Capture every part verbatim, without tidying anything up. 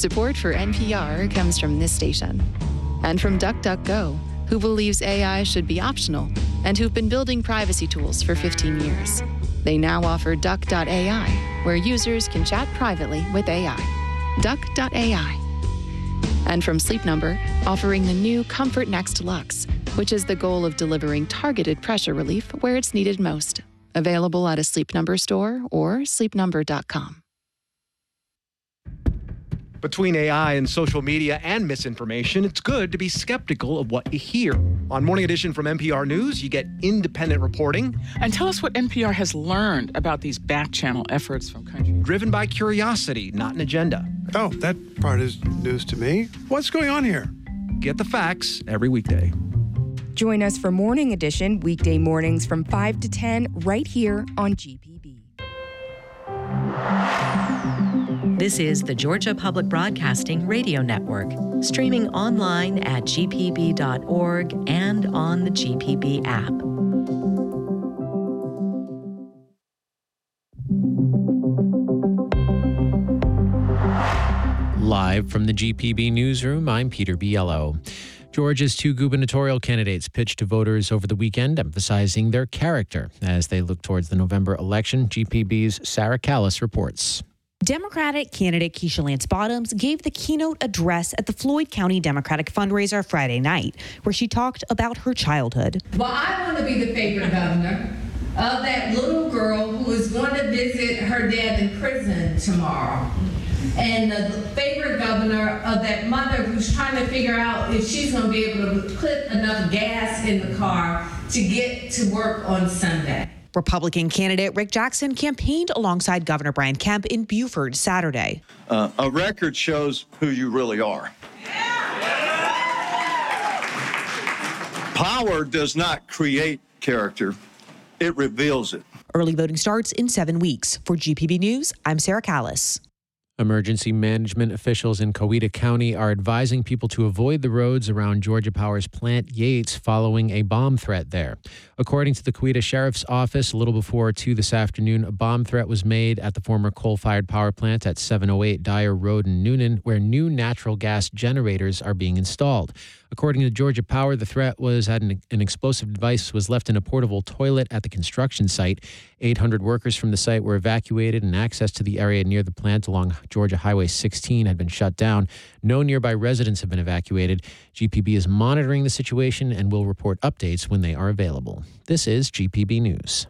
Support for N P R comes from this station and from DuckDuckGo, who believes A I should be optional and who've been building privacy tools for fifteen years. They now offer Duck dot A I, where users can chat privately with A I. Duck dot A I. And from Sleep Number, offering the new Comfort Next Luxe, which is the goal of delivering targeted pressure relief where it's needed most. Available at a Sleep Number store or sleep number dot com. Between A I and social media and misinformation, it's good to be skeptical of what you hear. On Morning Edition from N P R News, you get independent reporting. And tell us what N P R has learned about these back-channel efforts from countries. Driven by curiosity, not an agenda. Oh, that part is news to me. What's going on here? Get the facts every weekday. Join us for Morning Edition, weekday mornings from five to ten, right here on G P B. This is the Georgia Public Broadcasting Radio Network, streaming online at g p b dot org and on the G P B app. Live from the G P B newsroom, I'm Peter Biello. Georgia's two gubernatorial candidates pitched to voters over the weekend, emphasizing their character as they look towards the November election. G P B's Sarah Callis reports. Democratic candidate Keisha Lance Bottoms gave the keynote address at the Floyd County Democratic fundraiser Friday night, where she talked about her childhood. Well, I want to be the favorite governor of that little girl who is going to visit her dad in prison tomorrow. And the favorite governor of that mother who's trying to figure out if she's going to be able to put enough gas in the car to get to work on Sunday. Republican candidate Rick Jackson campaigned alongside Governor Brian Kemp in Beaufort Saturday. Uh, a record shows who you really are. Power does not create character, it reveals it. Early voting starts in seven weeks. For G P B News, I'm Sarah Callis. Emergency management officials in Coweta County are advising people to avoid the roads around Georgia Power's Plant Yates following a bomb threat there. According to the Coweta Sheriff's Office, a little before two this afternoon, a bomb threat was made at the former coal-fired power plant at seven oh eight Dyer Road in Noonan, where new natural gas generators are being installed. According to Georgia Power, the threat was that an, an explosive device was left in a portable toilet at the construction site. eight hundred workers from the site were evacuated, and access to the area near the plant along Georgia Highway sixteen had been shut down. No nearby residents have been evacuated. G P B is monitoring the situation and will report updates when they are available. This is G P B News.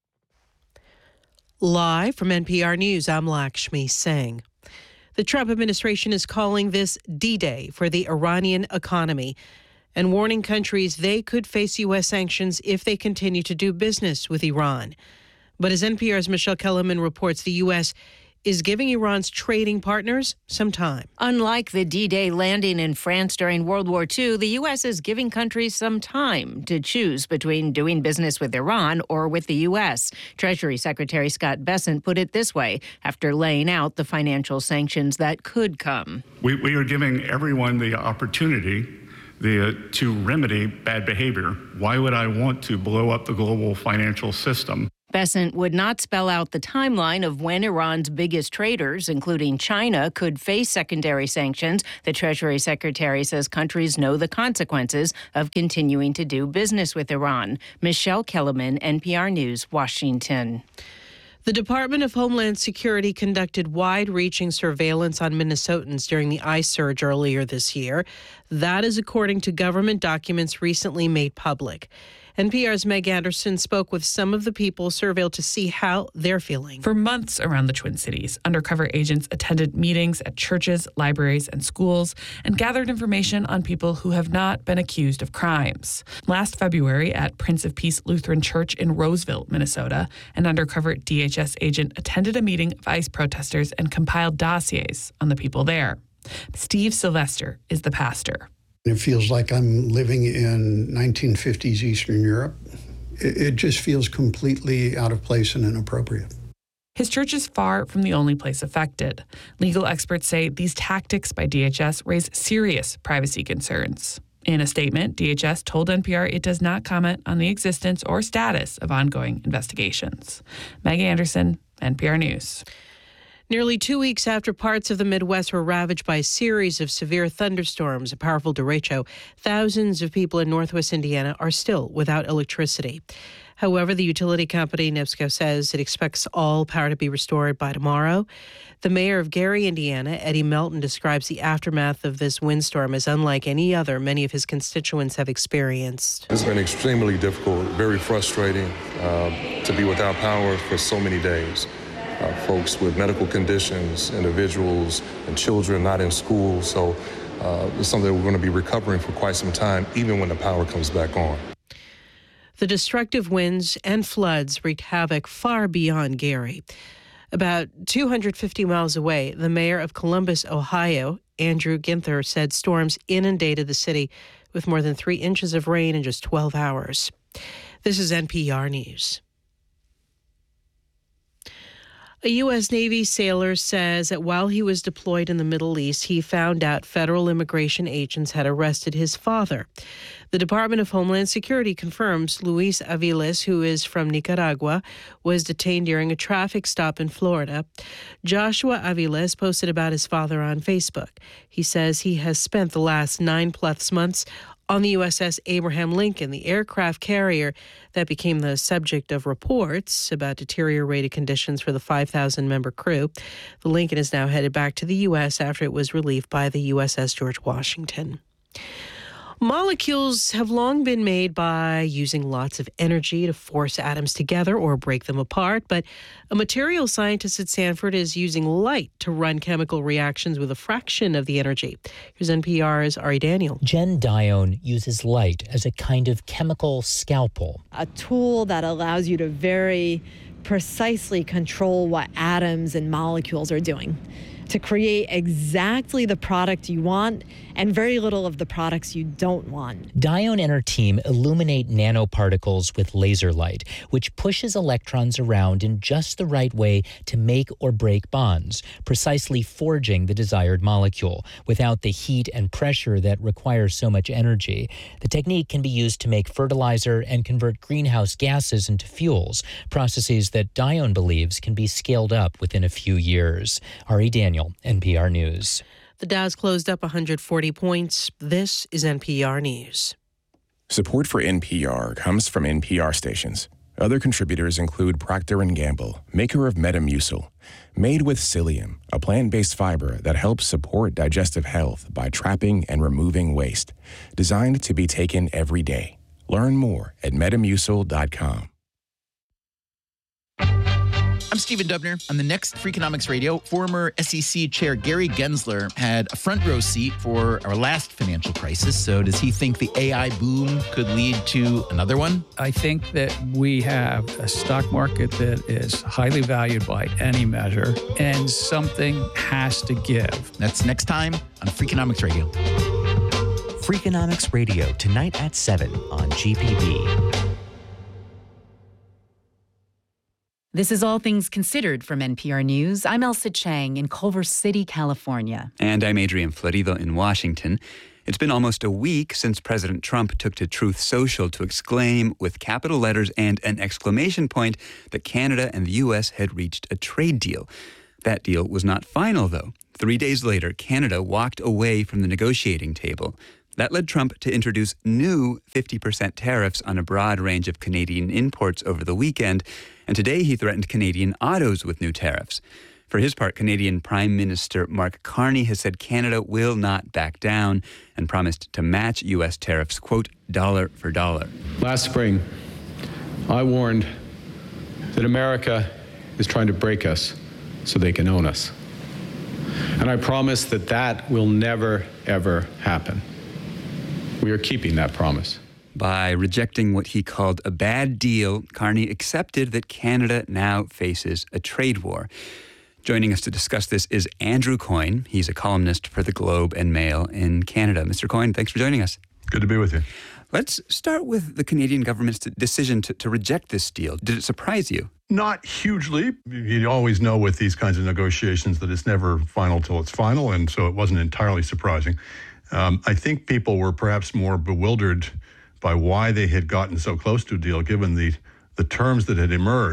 Live from N P R News, I'm Lakshmi Singh. The Trump administration is calling this D-Day for the Iranian economy and warning countries they could face U S sanctions if they continue to do business with Iran. But as N P R's Michelle Kellerman reports, the U S is giving Iran's trading partners some time. Unlike the D-Day landing in France during World War Two, the U S is giving countries some time to choose between doing business with Iran or with the U S. Treasury Secretary Scott Bessent put it this way after laying out the financial sanctions that could come. We, we are giving everyone the opportunity the, uh, to remedy bad behavior. Why would I want to blow up the global financial system? Bessent would not spell out the timeline of when Iran's biggest traders, including China, could face secondary sanctions. The Treasury Secretary says countries know the consequences of continuing to do business with Iran. Michelle Kellerman, N P R News, Washington. The Department of Homeland Security conducted wide-reaching surveillance on Minnesotans during the ICE surge earlier this year. That is according to government documents recently made public. N P R's Meg Anderson spoke with some of the people surveilled to see how they're feeling. For months around the Twin Cities, undercover agents attended meetings at churches, libraries, and schools and gathered information on people who have not been accused of crimes. Last February at Prince of Peace Lutheran Church in Roseville, Minnesota, an undercover D H S agent attended a meeting of ICE protesters and compiled dossiers on the people there. Steve Sylvester is the pastor. It feels like I'm living in nineteen fifties Eastern Europe. It, it just feels completely out of place and inappropriate. His church is far from the only place affected. Legal experts say these tactics by D H S raise serious privacy concerns. In a statement, D H S told N P R it does not comment on the existence or status of ongoing investigations. Meg Anderson, N P R News. Nearly two weeks after parts of the Midwest were ravaged by a series of severe thunderstorms, a powerful derecho, thousands of people in Northwest Indiana are still without electricity. However, the utility company NIPSCO says it expects all power to be restored by tomorrow. The mayor of Gary, Indiana, Eddie Melton, describes the aftermath of this windstorm as unlike any other many of his constituents have experienced. It's been extremely difficult, very frustrating uh, to be without power for so many days. Uh, folks with medical conditions, individuals, and children not in school. So uh, it's something that we're going to be recovering for quite some time, even when the power comes back on. The destructive winds and floods wreaked havoc far beyond Gary. About two hundred fifty miles away, the mayor of Columbus, Ohio, Andrew Ginther, said storms inundated the city with more than three inches of rain in just twelve hours. This is N P R News. A U S Navy sailor says that while he was deployed in the Middle East, he found out federal immigration agents had arrested his father. The Department of Homeland Security confirms Luis Aviles, who is from Nicaragua, was detained during a traffic stop in Florida. Joshua Aviles posted about his father on Facebook. He says he has spent the last nine plus months on the U S S Abraham Lincoln, the aircraft carrier that became the subject of reports about deteriorated conditions for the five thousand member crew. The Lincoln is now headed back to the U S after it was relieved by the U S S George Washington. Molecules have long been made by using lots of energy to force atoms together or break them apart, but a material scientist at Stanford is using light to run chemical reactions with a fraction of the energy. Here's N P R's Ari Daniel. Jen Dione uses light as a kind of chemical scalpel. A tool that allows you to very precisely control what atoms and molecules are doing, to create exactly the product you want and very little of the products you don't want. Dione and her team illuminate nanoparticles with laser light, which pushes electrons around in just the right way to make or break bonds, precisely forging the desired molecule without the heat and pressure that requires so much energy. The technique can be used to make fertilizer and convert greenhouse gases into fuels, processes that Dione believes can be scaled up within a few years. Ari Daniel, N P R News. The Dow's closed up one hundred forty points. This is N P R News. Support for N P R comes from N P R stations. Other contributors include Procter and Gamble, maker of Metamucil, made with psyllium, a plant-based fiber that helps support digestive health by trapping and removing waste, designed to be taken every day. Learn more at metamucil dot com. I'm Stephen Dubner. On the next Freakonomics Radio, former S E C Chair Gary Gensler had a front row seat for our last financial crisis. So does he think the A I boom could lead to another one? I think that we have a stock market that is highly valued by any measure, and something has to give. That's next time on Freakonomics Radio. Freakonomics Radio, tonight at seven on G P B. This is All Things Considered from N P R News. I'm Elsa Chang in Culver City, California. And I'm Adrian Florido in Washington. It's been almost a week since President Trump took to Truth Social to exclaim, with capital letters and an exclamation point, that Canada and the U S had reached a trade deal. That deal was not final, though. Three days later, Canada walked away from the negotiating table. That led Trump to introduce new fifty percent tariffs on a broad range of Canadian imports over the weekend, and today he threatened Canadian autos with new tariffs. For his part, Canadian Prime Minister Mark Carney has said Canada will not back down and promised to match U S tariffs, quote, dollar for dollar. Last spring, I warned that America is trying to break us so they can own us. And I promised that that will never, ever happen. We are keeping that promise. By rejecting what he called a bad deal, Carney accepted that Canada now faces a trade war. Joining us to discuss this is Andrew Coyne. He's a columnist for The Globe and Mail in Canada. Mister Coyne, thanks for joining us. Good to be with you. Let's start with the Canadian government's decision to, to reject this deal. Did it surprise you? Not hugely. You always know with these kinds of negotiations that it's never final till it's final, and so it wasn't entirely surprising. Um, I think people were perhaps more bewildered by why they had gotten so close to a deal, given the, the terms that had emerged.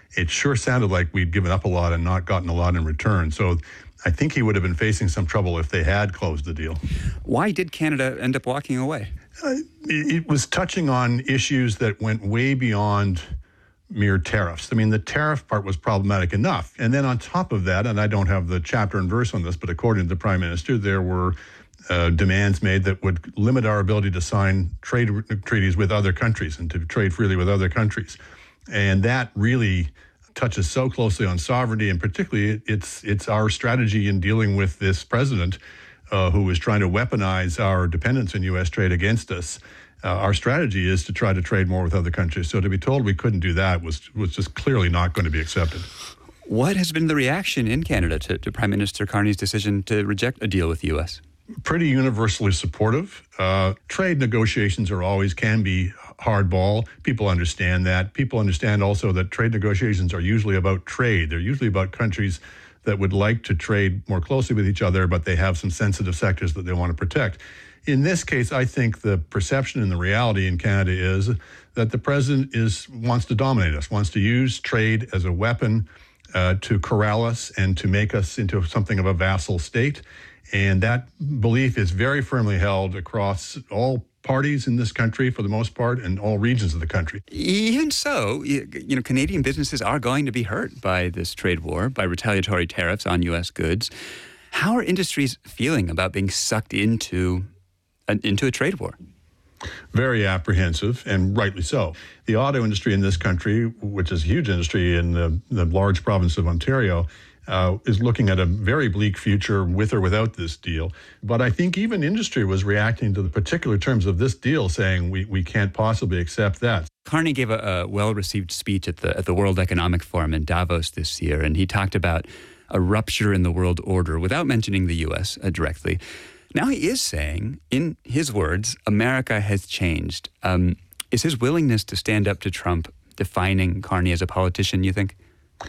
it sure sounded like we'd given up a lot and not gotten a lot in return. So I think he would have been facing some trouble if they had closed the deal. Why did Canada end up walking away? Uh, it was touching on issues that went way beyond mere tariffs. I mean, the tariff part was problematic enough. And then on top of that, and I don't have the chapter and verse on this, but according to the Prime Minister, there were uh, demands made that would limit our ability to sign trade treaties with other countries and to trade freely with other countries. And that really touches so closely on sovereignty, and particularly it's it's our strategy in dealing with this president uh, who is trying to weaponize our dependence on U S trade against us. Uh, our strategy is to try to trade more with other countries. So to be told we couldn't do that was was just clearly not going to be accepted. What has been the reaction in Canada to, to Prime Minister Carney's decision to reject a deal with the U S? Pretty universally supportive. Uh, trade negotiations are always can be hardball. People understand that. People understand also that trade negotiations are usually about trade. They're usually about countries that would like to trade more closely with each other, but they have some sensitive sectors that they want to protect. In this case, I think the perception and the reality in Canada is that the president is wants to dominate us, wants to use trade as a weapon uh, to corral us and to make us into something of a vassal state. And that belief is very firmly held across all parties in this country, for the most part, and all regions of the country. Even so, you know, Canadian businesses are going to be hurt by this trade war, by retaliatory tariffs on U S goods. How are industries feeling about being sucked into an, into a trade war? Very apprehensive, and rightly so. The auto industry in this country, which is a huge industry in the, the large province of Ontario, Uh, is looking at a very bleak future with or without this deal. But I think even industry was reacting to the particular terms of this deal, saying we, we can't possibly accept that. Carney gave a, a well-received speech at the at the World Economic Forum in Davos this year, and he talked about a rupture in the world order without mentioning the U S uh, directly. Now he is saying, in his words, America has changed. Um, is his willingness to stand up to Trump defining Carney as a politician, you think?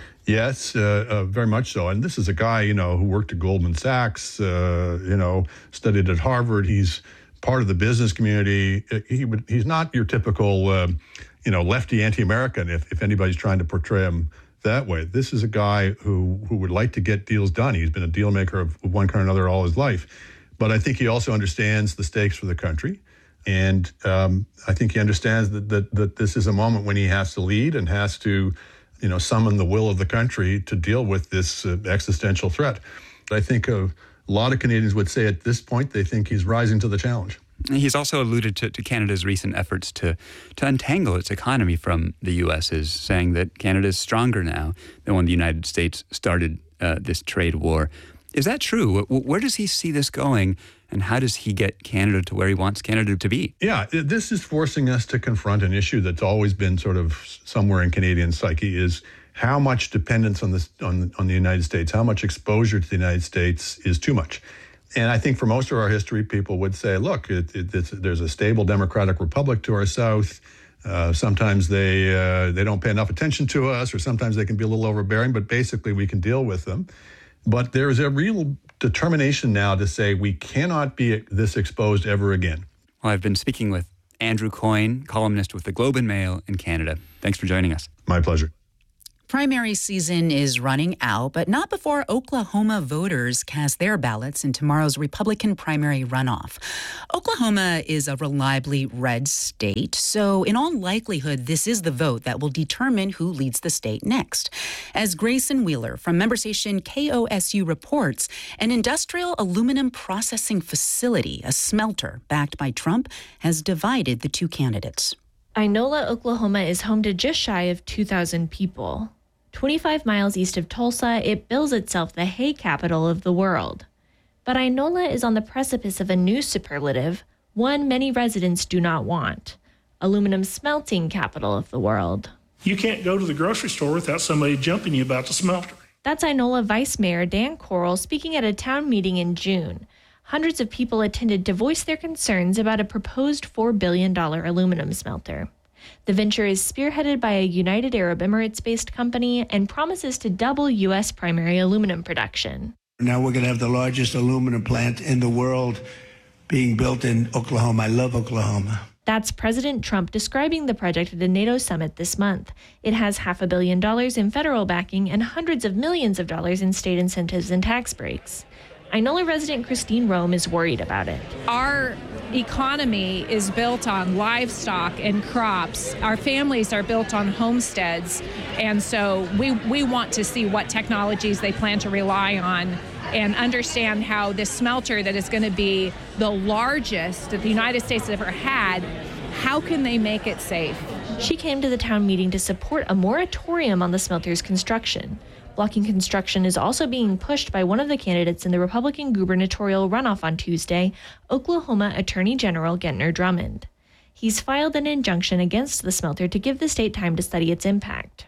Yes, uh, uh, very much so. And this is a guy, you know, who worked at Goldman Sachs, uh, you know, studied at Harvard. He's part of the business community. He would, he's not your typical, uh, you know, lefty anti-American, if, if anybody's trying to portray him that way. This is a guy who, who would like to get deals done. He's been a deal maker of one kind or another all his life. But I think he also understands the stakes for the country. And um, I think he understands that, that that this is a moment when he has to lead and has to, you know, summon the will of the country to deal with this uh, existential threat. I think a lot of Canadians would say at this point they think he's rising to the challenge. He's also alluded to, to Canada's recent efforts to, to untangle its economy from the U S's, saying that Canada is stronger now than when the United States started uh, this trade war. Is that true? Where does he see this going, and how does he get Canada to where he wants Canada to be? Yeah, this is forcing us to confront an issue that's always been sort of somewhere in Canadian psyche, is how much dependence on, this, on, on the United States, how much exposure to the United States is too much. And I think for most of our history, people would say, look, it, it, it's, there's a stable democratic republic to our south. Uh, sometimes they uh, they don't pay enough attention to us, or sometimes they can be a little overbearing, but basically we can deal with them. But there is a real determination now to say we cannot be this exposed ever again. Well, I've been speaking with Andrew Coyne, columnist with the Globe and Mail in Canada. Thanks for joining us. My pleasure. Primary season is running out, but not before Oklahoma voters cast their ballots in tomorrow's Republican primary runoff. Oklahoma is a reliably red state, so in all likelihood, this is the vote that will determine who leads the state next. As Grayson Wheeler from member station K O S U reports, an industrial aluminum processing facility, a smelter backed by Trump, has divided the two candidates. Inola, Oklahoma is home to just shy of two thousand people. twenty-five miles east of Tulsa, it bills itself the hay capital of the world. But Inola is on the precipice of a new superlative, one many residents do not want: aluminum smelting capital of the world. You can't go to the grocery store without somebody jumping you about the smelter. That's Inola Vice Mayor Dan Corral speaking at a town meeting in June. Hundreds of people attended to voice their concerns about a proposed four billion dollars aluminum smelter. The venture is spearheaded by a United Arab Emirates-based company and promises to double U S primary aluminum production. Now we're going to have the largest aluminum plant in the world being built in Oklahoma. I love Oklahoma. That's President Trump describing the project at a NATO summit this month. It has half a billion dollars in federal backing and hundreds of millions of dollars in state incentives and tax breaks. Inola resident Christine Rome is worried about it. Our economy is built on livestock and crops. Our families are built on homesteads. And so we, we want to see what technologies they plan to rely on and understand how this smelter that is going to be the largest that the United States has ever had, how can they make it safe? She came to the town meeting to support a moratorium on the smelter's construction. Blocking construction is also being pushed by one of the candidates in the Republican gubernatorial runoff on Tuesday, Oklahoma Attorney General Gentner Drummond. He's filed an injunction against the smelter to give the state time to study its impact.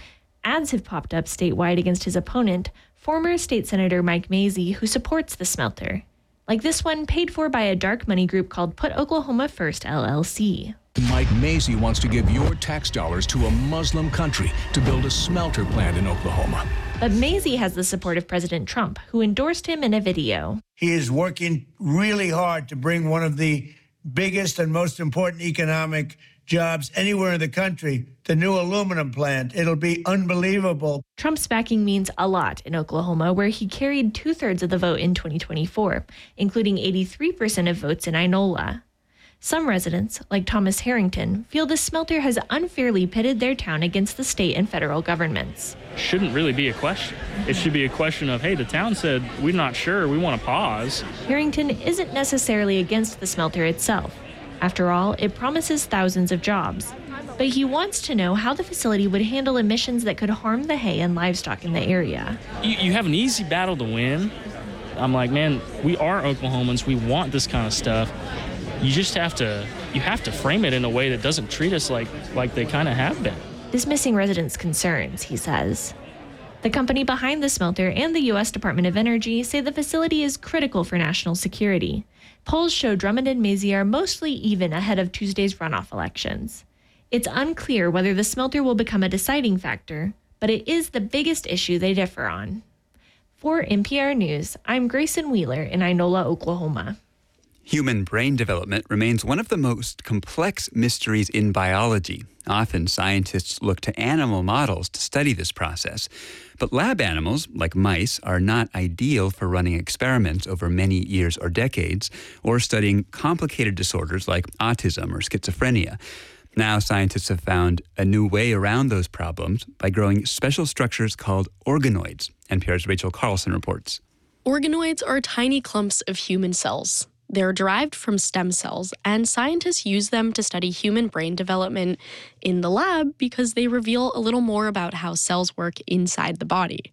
Ads have popped up statewide against his opponent, former State Senator Mike Mazzei, who supports the smelter. Like this one paid for by a dark money group called Put Oklahoma First, L L C. Mike Mazzei wants to give your tax dollars to a Muslim country to build a smelter plant in Oklahoma. But Mazzei has the support of President Trump, who endorsed him in a video. He is working really hard to bring one of the biggest and most important economic jobs anywhere in the country, the new aluminum plant. It'll be unbelievable. Trump's backing means a lot in Oklahoma, where he carried two-thirds of the vote in twenty twenty-four, including eighty-three percent of votes in Inola. Some residents, like Thomas Harrington, feel the smelter has unfairly pitted their town against the state and federal governments. Shouldn't really be a question. It should be a question of, hey, the town said, we're not sure, we want to pause. Harrington isn't necessarily against the smelter itself. After all, it promises thousands of jobs. But he wants to know how the facility would handle emissions that could harm the hay and livestock in the area. You, you have an easy battle to win. I'm like, man, we are Oklahomans. We want this kind of stuff. You just have to, you have to frame it in a way that doesn't treat us like, like they kind of have been. Dismissing residents' concerns, he says. The company behind the smelter and the U S Department of Energy say the facility is critical for national security. Polls show Drummond and Mazzei are mostly even ahead of Tuesday's runoff elections. It's unclear whether the smelter will become a deciding factor, but it is the biggest issue they differ on. For N P R News, I'm Grayson Wheeler in Inola, Oklahoma. Human brain development remains one of the most complex mysteries in biology. Often, scientists look to animal models to study this process. But lab animals, like mice, are not ideal for running experiments over many years or decades, or studying complicated disorders like autism or schizophrenia. Now, scientists have found a new way around those problems by growing special structures called organoids. N P R's Rachel Carlson reports. Organoids are tiny clumps of human cells. They're derived from stem cells, and scientists use them to study human brain development in the lab because they reveal a little more about how cells work inside the body.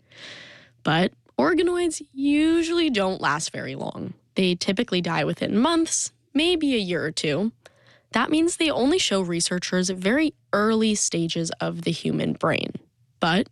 But organoids usually don't last very long. They typically die within months, maybe a year or two. That means they only show researchers very early stages of the human brain. But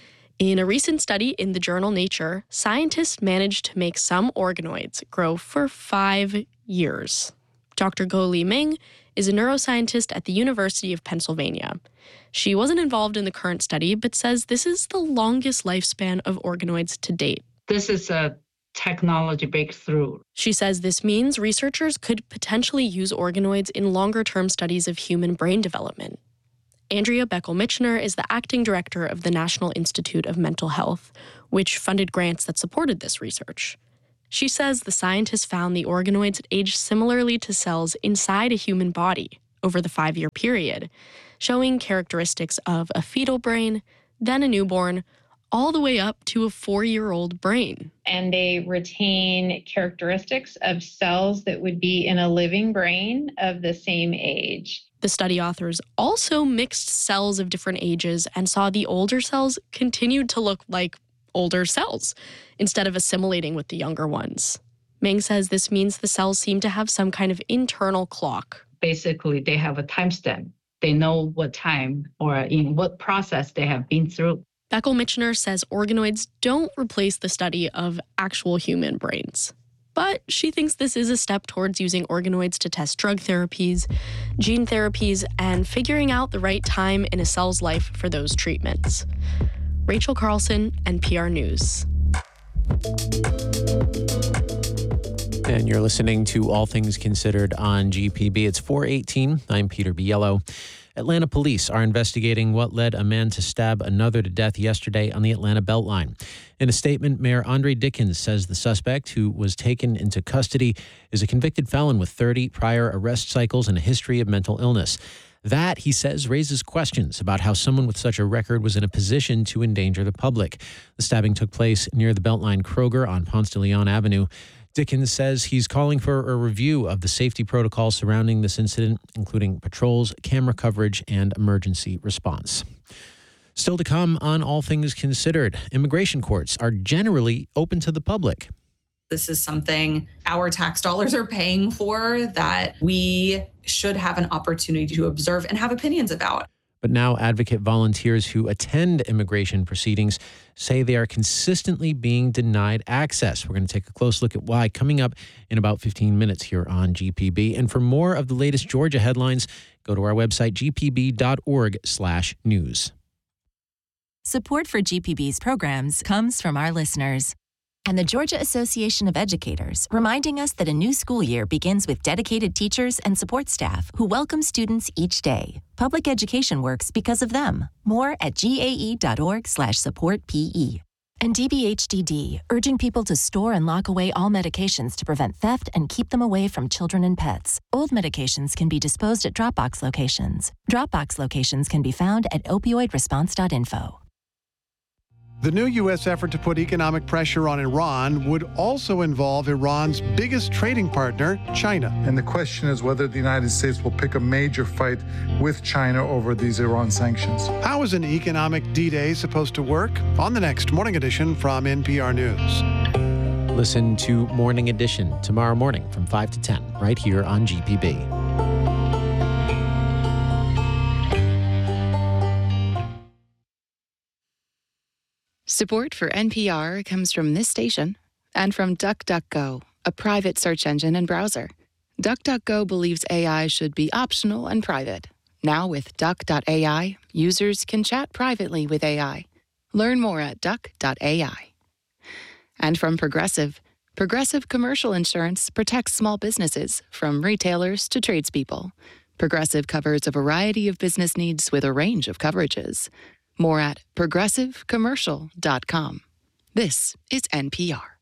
in a recent study in the journal Nature, scientists managed to make some organoids grow for five years. Doctor Guo Li Ming is a neuroscientist at the University of Pennsylvania. She wasn't involved in the current study, but says this is the longest lifespan of organoids to date. This is a technology breakthrough. She says this means researchers could potentially use organoids in longer-term studies of human brain development. Andrea Beckel-Michener is the acting director of the National Institute of Mental Health, which funded grants that supported this research. She says the scientists found the organoids aged similarly to cells inside a human body over the five-year period, showing characteristics of a fetal brain, then a newborn, all the way up to a four-year-old brain. And they retain characteristics of cells that would be in a living brain of the same age. The study authors also mixed cells of different ages and saw the older cells continued to look like older cells instead of assimilating with the younger ones. Ming says this means the cells seem to have some kind of internal clock. Basically, they have a timestamp. They know what time or in what process they have been through. Beckel-Michener says organoids don't replace the study of actual human brains. But she thinks this is a step towards using organoids to test drug therapies, gene therapies, and figuring out the right time in a cell's life for those treatments. Rachel Carlson, N P R News. And you're listening to All Things Considered on G P B. It's four eighteen. I'm Peter Biello. Atlanta police are investigating what led a man to stab another to death yesterday on the Atlanta Beltline. In a statement, Mayor Andre Dickens says the suspect, who was taken into custody, is a convicted felon with thirty prior arrest cycles and a history of mental illness. That, he says, raises questions about how someone with such a record was in a position to endanger the public. The stabbing took place near the Beltline Kroger on Ponce de Leon Avenue. Dickens says he's calling for a review of the safety protocols surrounding this incident, including patrols, camera coverage, and emergency response. Still to come on All Things Considered, immigration courts are generally open to the public. This is something our tax dollars are paying for that we should have an opportunity to observe and have opinions about. But now advocate volunteers who attend immigration proceedings say they are consistently being denied access. We're going to take a close look at why coming up in about fifteen minutes here on G P B. And for more of the latest Georgia headlines, go to our website, g p b dot org slash news. Support for G P B's programs comes from our listeners and the Georgia Association of Educators, reminding us that a new school year begins with dedicated teachers and support staff who welcome students each day. Public education works because of them. More at g a e dot org slash support p e. And D B H D D, urging people to store and lock away all medications to prevent theft and keep them away from children and pets. Old medications can be disposed at Dropbox locations. Dropbox locations can be found at opioid response dot info. The new U S effort to put economic pressure on Iran would also involve Iran's biggest trading partner, China. And the question is whether the United States will pick a major fight with China over these Iran sanctions. How is an economic D-Day supposed to work? On the next Morning Edition from N P R News. Listen to Morning Edition tomorrow morning from five to ten, right here on G P B. Support for N P R comes from this station and from DuckDuckGo, a private search engine and browser. DuckDuckGo believes A I should be optional and private. Now with Duck dot A I, users can chat privately with A I. Learn more at Duck dot A I. And from Progressive, Progressive Commercial Insurance protects small businesses, from retailers to tradespeople. Progressive covers a variety of business needs with a range of coverages. More at progressive commercial dot com. This is N P R.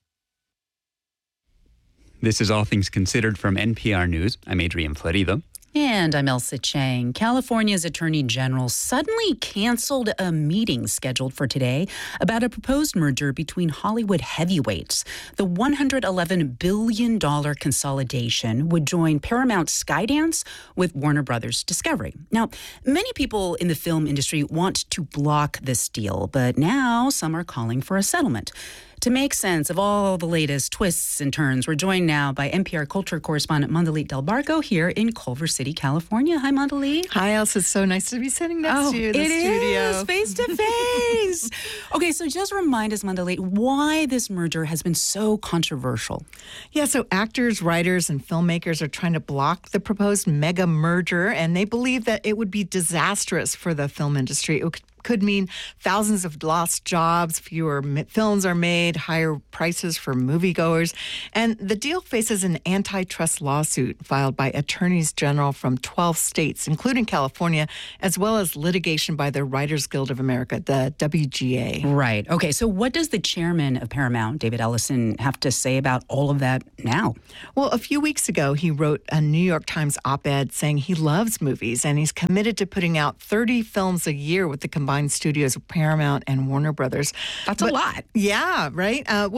This is All Things Considered from N P R News. I'm Adrian Florido. And I'm Elsa Chang. California's Attorney General suddenly canceled a meeting scheduled for today about a proposed merger between Hollywood heavyweights. The one hundred eleven billion dollars consolidation would join Paramount Skydance with Warner Brothers Discovery. Now, many people in the film industry want to block this deal, but now some are calling for a settlement. To make sense of all the latest twists and turns, we're joined now by N P R culture correspondent Mondalit Del Barco here in Culver City, California. Hi, Mondalit. Hi, Elsa. It's so nice to be sitting next oh, to you in the it studio. Is, face to face. Okay, so just remind us, Mondalit, why this merger has been so controversial. Yeah, so actors, writers, and filmmakers are trying to block the proposed mega merger, and they believe that it would be disastrous for the film industry. It could mean thousands of lost jobs, fewer films are made, higher prices for moviegoers. And the deal faces an antitrust lawsuit filed by attorneys general from twelve states, including California, as well as litigation by the Writers Guild of America, the W G A. Right. Okay, so what does the chairman of Paramount, David Ellison, have to say about all of that now? Well, a few weeks ago, he wrote a New York Times op-ed saying he loves movies and he's committed to putting out thirty films a year with the combined studios of Paramount and Warner Brothers. That's but, a lot. Yeah, right? Uh,